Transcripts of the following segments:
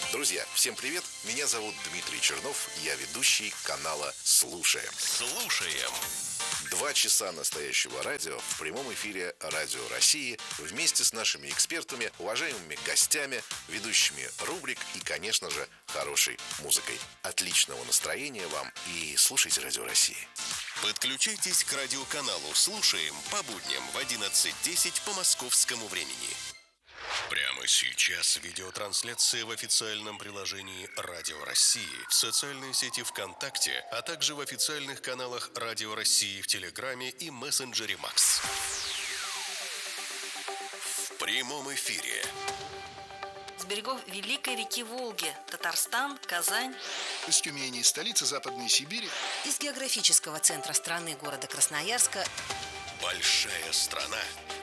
Друзья, всем привет! Меня зовут Дмитрий Чернов, я ведущий канала «Слушаем». Слушаем. 2 часа настоящего радио в прямом эфире Радио России вместе с нашими экспертами, уважаемыми гостями, ведущими рубрик и, конечно же, хорошей музыкой. Отличного настроения вам и слушайте Радио России. Подключайтесь к радиоканалу «Слушаем» по будням в 11:10 по московскому времени. Прямо сейчас видеотрансляция в официальном приложении Радио России, в социальной сети ВКонтакте, а также в официальных каналах Радио России в Телеграме и мессенджере Макс. В прямом эфире. С берегов Великой реки Волги, Татарстан, Казань. Из Тюмени, столицы Западной Сибири. Из географического центра страны, города Красноярска. Большая страна.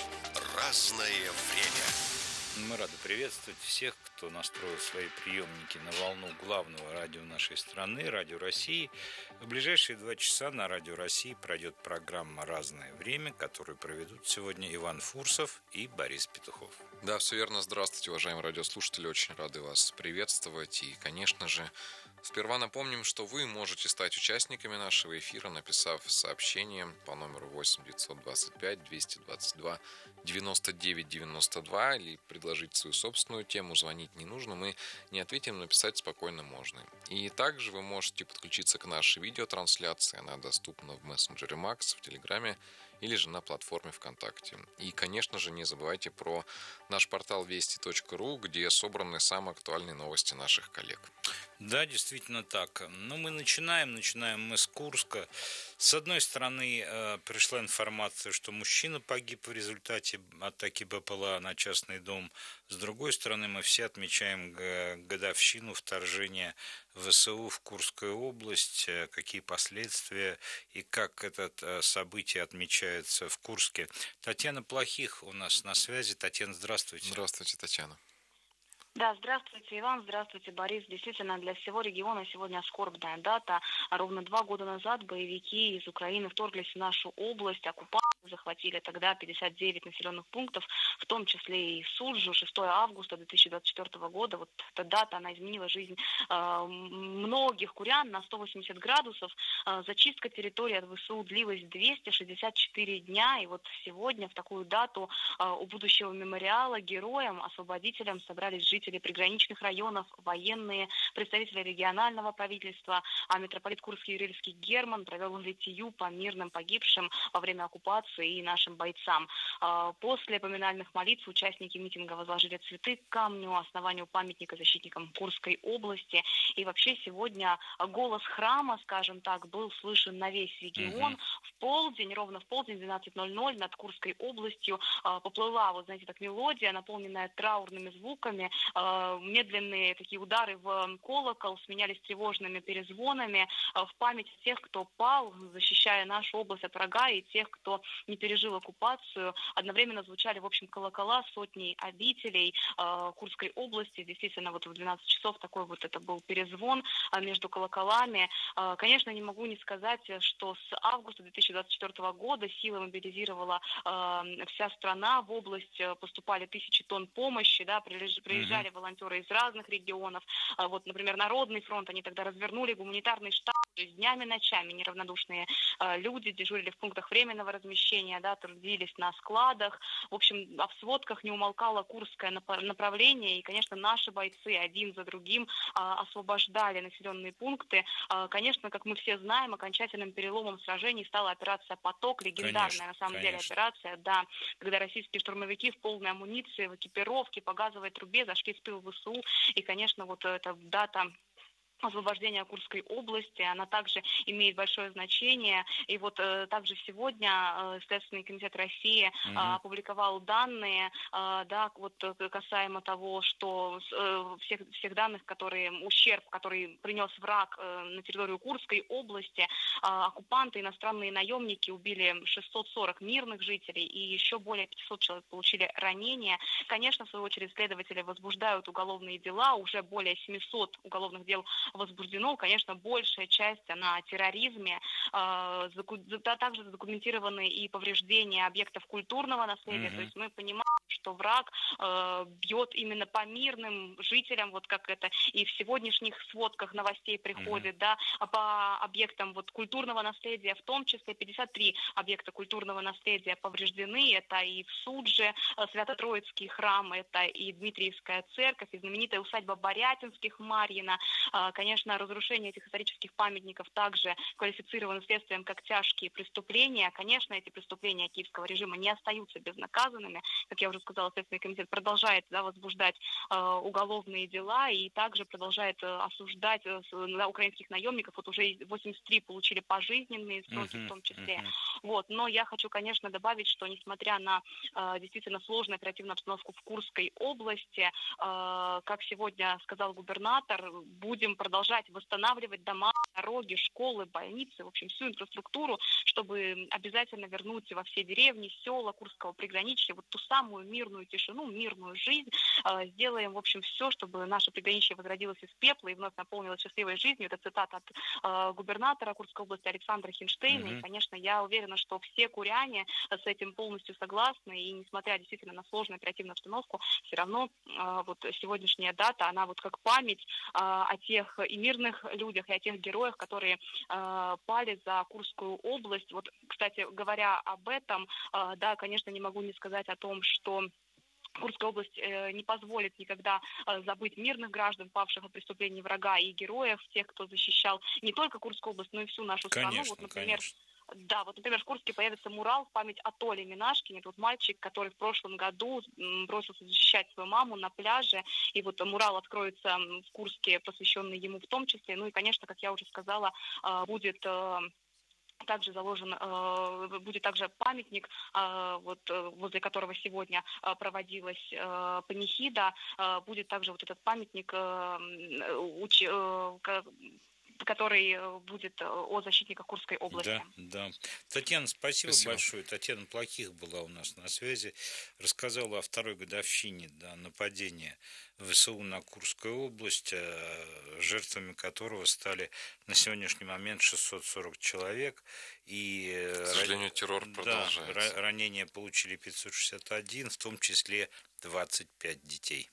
Разное время. Мы рады приветствовать всех, кто настроил свои приемники на волну главного радио нашей страны, Радио России. В ближайшие 2 часа на Радио России пройдет программа «Разное время», которую проведут сегодня Иван Фурсов и Борис Петухов. Да, все верно. Здравствуйте, уважаемые радиослушатели. Очень рады вас приветствовать. И, конечно же, сперва напомним, что вы можете стать участниками нашего эфира, написав сообщение по номеру 8 925 222 99 92 или предложить свою собственную тему. Звонить не нужно, мы не ответим, написать спокойно можно. И также вы можете подключиться к нашей видеотрансляции. Она доступна в мессенджере Макс, в Телеграме или же на платформе ВКонтакте. И, конечно же, не забывайте про наш портал вести.ру, где собраны самые актуальные новости наших коллег. Да, действительно так. Но мы начинаем мы с Курска. С одной стороны, пришла информация, что мужчина погиб в результате атаки БПЛА на частный дом. С другой стороны, мы все отмечаем годовщину вторжения ВСУ в Курскую область, какие последствия и как это событие отмечается в Курске. Татьяна Плохих у нас на связи. Татьяна, здравствуйте. Здравствуйте, Татьяна. Да, здравствуйте, Иван, здравствуйте, Борис. Действительно, для всего региона сегодня скорбная дата. Ровно 2 года назад боевики из Украины вторглись в нашу область, оккупанты захватили тогда 59 населенных пунктов, в том числе и Суджу, 6 августа 2024 года. Вот эта дата, она изменила жизнь многих курян на 180 градусов. Зачистка территории от ВСУ длилась 264 дня, и вот сегодня в такую дату у будущего мемориала героям, освободителям собрались жители приграничных районов, военные, представители регионального правительства, а митрополит Курский Юрильский Герман провел литию по мирным погибшим во время оккупации и нашим бойцам. После поминальных молитв участники митинга возложили цветы к камню, основанию памятника защитникам Курской области. И вообще сегодня голос храма, скажем так, был слышен на весь регион. В полдень, ровно в полдень, 12:00 над Курской областью поплыла, вот знаете, так мелодия, наполненная траурными звуками. Медленные такие удары в колокол сменялись тревожными перезвонами в память тех, кто пал, защищая нашу область от врага, и тех, кто не пережил оккупацию. Одновременно звучали, в общем, колокола сотни обителей Курской области. Действительно, вот в 12 часов такой вот это был перезвон между колоколами. Конечно, не могу не сказать, что с августа 2024 года силы мобилизировала вся страна. В область поступали 1000 тонн помощи, да, приезжали волонтеры из разных регионов. Вот, например, Народный фронт, они тогда развернули гуманитарный штаб, то есть днями, ночами неравнодушные люди дежурили в пунктах временного размещения, да, трудились на складах. В общем, в сводках не умолкало Курское направление, и, конечно, наши бойцы один за другим освобождали населенные пункты. Конечно, как мы все знаем, окончательным переломом сражений стала операция «Поток», легендарная, на самом деле, операция, да, когда российские штурмовики в полной амуниции, в экипировке, по газовой трубе зашли в тыл ВСУ, и, конечно, вот эта дата освобождения Курской области, она также имеет большое значение. И вот также сегодня Следственный комитет России опубликовал данные, да, вот касаемо того, что всех данных, которые ущерб, который принес враг на территорию Курской области, оккупанты, иностранные наемники убили 640 мирных жителей, и еще более 500 человек получили ранения. Конечно, в свою очередь, следователи возбуждают уголовные дела, уже более 700 уголовных дел возбуждено. Конечно, большая часть, она о терроризме. Также задокументированы и повреждения объектов культурного наследия. То есть мы понимаем, что что враг бьет именно по мирным жителям, вот как это и в сегодняшних сводках новостей приходит, да, по объектам вот культурного наследия, в том числе 53 объекта культурного наследия повреждены. Это и в Судже Свято-Троицкий храм, это и Дмитриевская церковь, и знаменитая усадьба Борятинских Марьина. Конечно, разрушение этих исторических памятников также квалифицировано следствием как тяжкие преступления. Конечно, эти преступления киевского режима не остаются безнаказанными. Как я уже сказала, Следственный комитет продолжает, да, возбуждать уголовные дела и также продолжает осуждать украинских наемников. Вот уже 83 получили пожизненные сроки в том числе. Вот. Но я хочу, конечно, добавить, что несмотря на действительно сложную оперативную обстановку в Курской области, как сегодня сказал губернатор, будем продолжать восстанавливать дома, дороги, школы, больницы, в общем, всю инфраструктуру, чтобы обязательно вернуть во все деревни, села Курского приграничья вот ту самую мирную тишину, мирную жизнь. Сделаем, в общем, все, чтобы наше приграничье возродилось из пепла и вновь наполнилось счастливой жизнью. Это цитата от губернатора Курской области Александра Хинштейна. И, конечно, я уверена, что все куряне с этим полностью согласны. И несмотря действительно на сложную оперативную обстановку, все равно вот сегодняшняя дата, она вот как память о тех и мирных людях, и о тех героях, которые пали за Курскую область. Вот, кстати, говоря об этом, да, конечно, не могу не сказать о том, что Курская область не позволит никогда забыть мирных граждан, павших от преступлений врага, и героев, тех, кто защищал не только Курскую область, но и всю нашу страну. Вот, например, да, вот, например, в Курске появится мурал в память о Толе Минашкине. Это вот мальчик, который в прошлом году бросился защищать свою маму на пляже. И вот мурал откроется в Курске, посвященный ему в том числе. Ну и, конечно, как я уже сказала, будет также заложен, будет также памятник, вот, возле которого сегодня проводилась панихида. Будет также вот этот памятник, который будет о защитниках Курской области. Да. Татьяна, спасибо большое. Татьяна Плохих была у нас на связи. Рассказала о второй годовщине, да, нападения ВСУ на Курскую область, жертвами которого стали на сегодняшний момент 640 человек. И, к сожалению, террор продолжается. Ранения получили 561, в том числе 25 детей.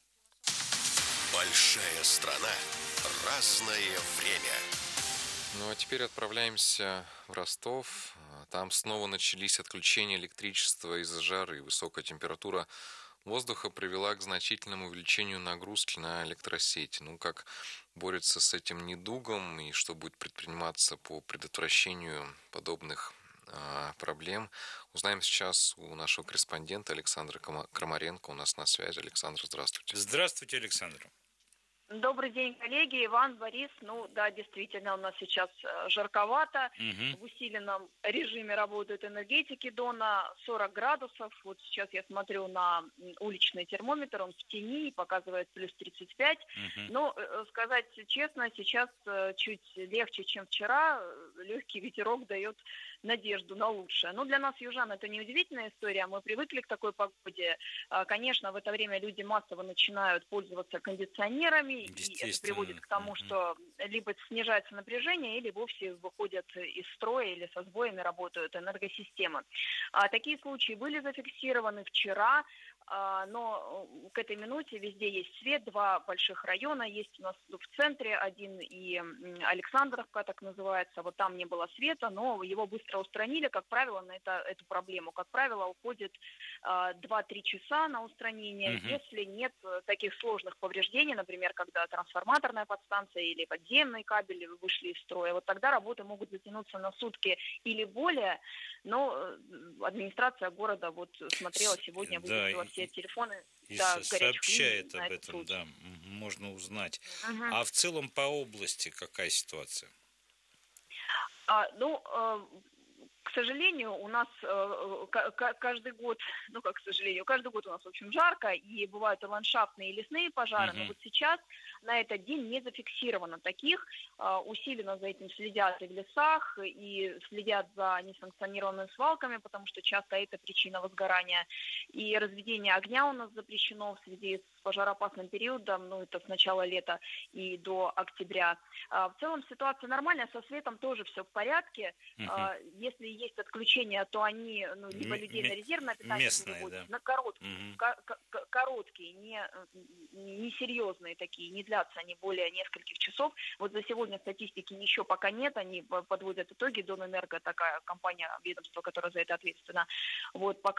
Большая страна. Разное время. Ну а теперь отправляемся в Ростов. Там снова начались отключения электричества из-за жары. Высокая температура воздуха привела к значительному увеличению нагрузки на электросети. Ну, как борется с этим недугом и что будет предприниматься по предотвращению подобных проблем, узнаем сейчас у нашего корреспондента Александра Крамаренко. У нас на связи. Александр, здравствуйте. Здравствуйте, Александр. Добрый день, коллеги. Иван, Борис. Ну да, действительно, у нас сейчас жарковато. В усиленном режиме работают энергетики до на 40 градусов. Вот сейчас я смотрю на уличный термометр, он в тени, показывает плюс 35. Но, сказать честно, сейчас чуть легче, чем вчера. Легкий ветерок дает надежду на лучшее. Но для нас, южан, это не удивительная история. Мы привыкли к такой погоде. Конечно, в это время люди массово начинают пользоваться кондиционерами, и это приводит к тому, что либо снижается напряжение, или вовсе выходят из строя, или со сбоями работают энергосистемы. Такие случаи были зафиксированы вчера, но к этой минуте везде есть свет, два больших района есть у нас в центре, один и Александровка, так называется, вот там не было света, но его быстро устранили, как правило, на эту проблему. Как правило, уходит 2-3 часа на устранение, если нет таких сложных повреждений, например, когда трансформаторная подстанция или подземные кабели вышли из строя, вот тогда работы могут затянуться на сутки или более, но администрация города вот смотрела сегодня, выпустила все телефоны. И сообщает об этом, да, можно узнать. А в целом по области какая ситуация? К сожалению, у нас каждый год, каждый год у нас, в общем, жарко, и бывают и ландшафтные, и лесные пожары, но вот сейчас на этот день не зафиксировано таких. Усиленно за этим следят и в лесах, и следят за несанкционированными свалками, потому что часто это причина возгорания. И разведение огня у нас запрещено в связи пожароопасным периодом, ну, это с начала лета и до октября. В целом ситуация нормальная, со светом тоже все в порядке. Если есть отключения, то они, ну, либо людей на резервное питание переводят, да, на короткие, не серьезные такие, не длятся они более нескольких часов. Вот за сегодня статистики еще пока нет, они подводят итоги. Донэнерго, такая компания, ведомство, которое за это ответственно. Вот, пока